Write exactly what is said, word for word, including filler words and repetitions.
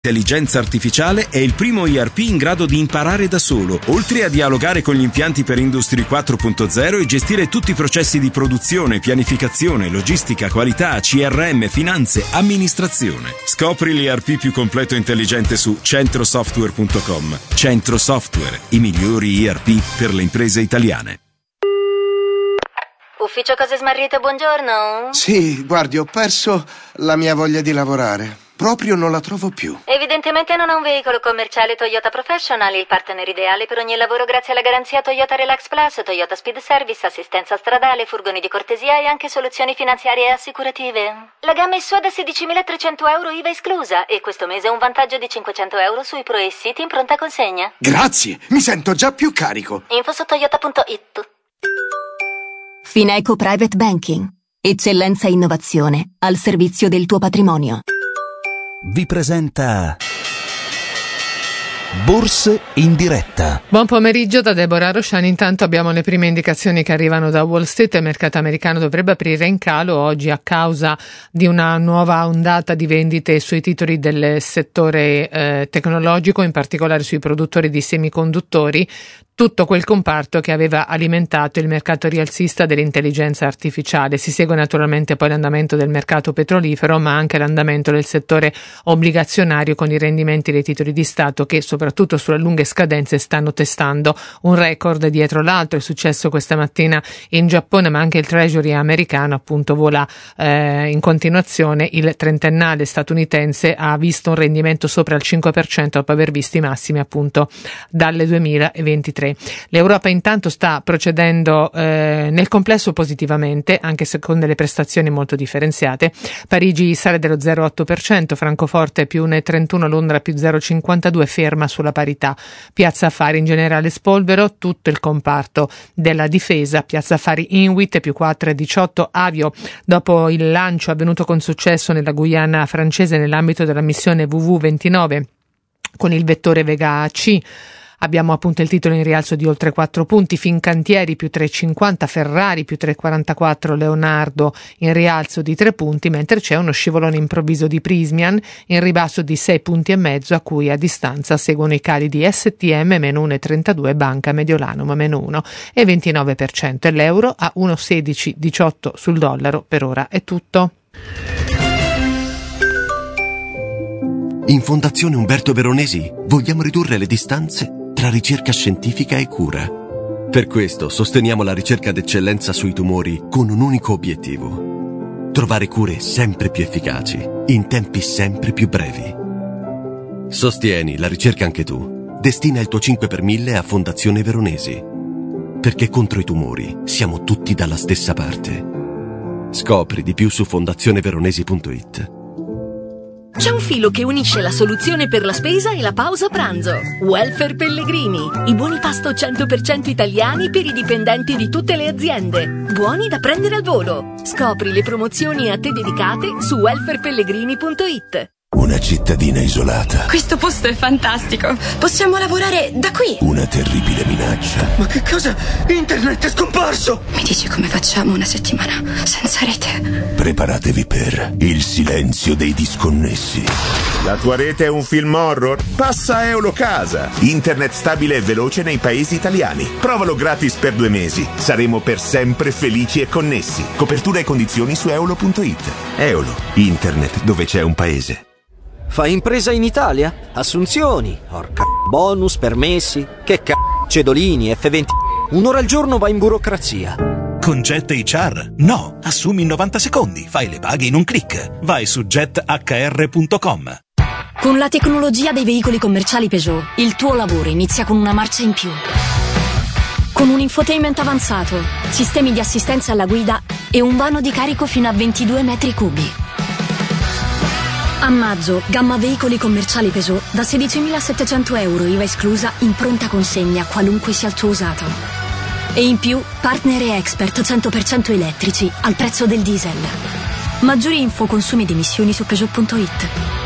L'intelligenza artificiale è il primo E R P in grado di imparare da solo, oltre a dialogare con gli impianti per Industry quattro punto zero e gestire tutti i processi di produzione, pianificazione, logistica, qualità, C R M, finanze, amministrazione. Scopri l'E R P più completo e intelligente su centrosoftware punto com. Centro Software, i migliori E R P per le imprese italiane. Ufficio Cose Smarrite, buongiorno. Sì, guardi, ho perso la mia voglia di lavorare. Proprio non la trovo più. Evidentemente non ha un veicolo commerciale Toyota Professional, il partner ideale per ogni lavoro grazie alla garanzia Toyota Relax Plus, Toyota Speed Service, assistenza stradale, furgoni di cortesia e anche soluzioni finanziarie e assicurative. La gamma è sua da sedicimilatrecento euro I V A esclusa e questo mese ha un vantaggio di cinquecento euro sui Pro e City in pronta consegna. Grazie, mi sento già più carico. Info su toyota punto it. Fineco Private Banking. Eccellenza e innovazione al servizio del tuo patrimonio. Vi presenta Borse in diretta. Buon pomeriggio da Deborah Rosciani. Intanto abbiamo le prime indicazioni che arrivano da Wall Street. Il mercato americano dovrebbe aprire in calo oggi a causa di una nuova ondata di vendite sui titoli del settore eh, tecnologico, in particolare sui produttori di semiconduttori, tutto quel comparto che aveva alimentato il mercato rialzista dell'intelligenza artificiale. Si segue naturalmente poi l'andamento del mercato petrolifero, ma anche l'andamento del settore obbligazionario con i rendimenti dei titoli di Stato che soprattutto sulle lunghe scadenze stanno testando un record dietro l'altro. È successo questa mattina in Giappone, ma anche il Treasury americano appunto vola eh, in continuazione. Il trentennale statunitense ha visto un rendimento sopra il cinque per cento dopo aver visto i massimi appunto dal duemilaventitré. L'Europa intanto sta procedendo eh, nel complesso positivamente, anche se con delle prestazioni molto differenziate. Parigi sale dello zero virgola otto per cento, Francoforte più uno virgola trentuno, Londra più zero virgola cinquantadue, ferma sulla parità. Piazza Affari in generale spolvero, tutto il comparto della difesa. Piazza Affari Inwit più quattro virgola diciotto, Avio dopo il lancio avvenuto con successo nella Guyana francese nell'ambito della missione V V ventinove con il vettore Vega C. Abbiamo appunto il titolo in rialzo di oltre quattro punti, Fincantieri più tre virgola cinquanta, Ferrari più tre virgola quarantaquattro, Leonardo in rialzo di tre punti, mentre c'è uno scivolone improvviso di Prysmian in ribasso di sei punti e mezzo, a cui a distanza seguono i cali di S T M meno uno virgola trentadue, Banca Mediolanum meno uno virgola ventinove per cento e l'euro a uno virgola sedici diciotto sul dollaro. Per ora è tutto. In Fondazione Umberto Veronesi vogliamo ridurre le distanze tra ricerca scientifica e cura. Per questo sosteniamo la ricerca d'eccellenza sui tumori con un unico obiettivo: trovare cure sempre più efficaci, in tempi sempre più brevi. Sostieni la ricerca anche tu. Destina il tuo cinque per mille a Fondazione Veronesi. Perché contro i tumori siamo tutti dalla stessa parte. Scopri di più su fondazione veronesi punto it. C'è un filo che unisce la soluzione per la spesa e la pausa pranzo. Welfare Pellegrini. I buoni pasto cento per cento italiani per i dipendenti di tutte le aziende. Buoni da prendere al volo. Scopri le promozioni a te dedicate su welfare pellegrini punto it. Una cittadina isolata. Questo posto è fantastico. Possiamo lavorare da qui. Una terribile minaccia. Ma che cosa? Internet è scomparso! Mi dici come facciamo una settimana senza rete? Preparatevi per il silenzio dei disconnessi. La tua rete è un film horror? Passa a Eulocasa. Internet stabile e veloce nei paesi italiani. Provalo gratis per due mesi. Saremo per sempre felici e connessi. Copertura e condizioni su eulo punto it. Eolo. Internet dove c'è un paese. Fai impresa in Italia? Assunzioni, orca bonus, permessi, che c***o, cedolini, F venti. Un'ora al giorno va in burocrazia. Con Jet H R? No, assumi in novanta secondi, fai le paghe in un click. Vai su jet h r punto com. Con la tecnologia dei veicoli commerciali Peugeot, il tuo lavoro inizia con una marcia in più. Con un infotainment avanzato, sistemi di assistenza alla guida e un vano di carico fino a ventidue metri cubi. A maggio, gamma veicoli commerciali Peugeot da sedicimilasettecento euro I V A esclusa in pronta consegna qualunque sia il tuo usato. E in più, partner e expert cento per cento elettrici al prezzo del diesel. Maggiori info, consumi ed emissioni su Peugeot punto it.